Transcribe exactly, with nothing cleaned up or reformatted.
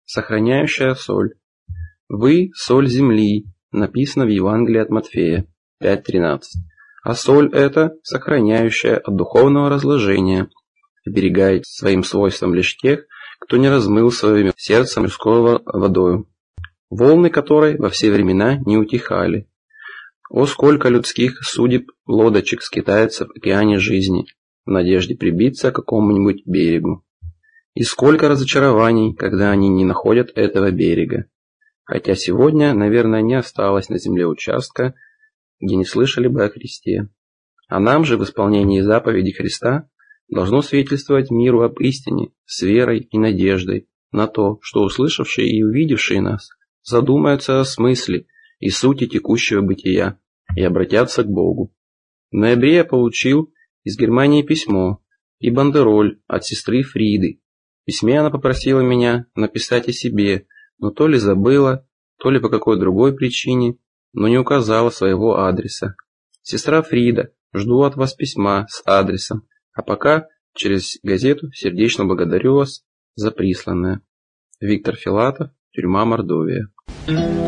сохраняющая соль. Вы – соль земли, написано в Евангелии от Матфея пять тринадцать. А соль – это сохраняющая от духовного разложения, оберегает своим свойством лишь тех, кто не размыл своим сердцем мирского водою, волны которой во все времена не утихали. О, сколько людских судеб лодочек скитается в океане жизни, в надежде прибиться к какому-нибудь берегу. И сколько разочарований, когда они не находят этого берега. Хотя сегодня, наверное, не осталось на земле участка, где не слышали бы о Христе. А нам же в исполнении заповедей Христа должно свидетельствовать миру об истине с верой и надеждой на то, что услышавшие и увидевшие нас задумаются о смысле и сути текущего бытия и обратятся к Богу. В ноябре я получил из Германии письмо и бандероль от сестры Фриды. В письме она попросила меня написать о себе, но то ли забыла, то ли по какой другой причине, но не указала своего адреса. Сестра Фрида, жду от вас письма с адресом, а пока через газету сердечно благодарю вас за присланное. Виктор Филатов, тюрьма Мордовия.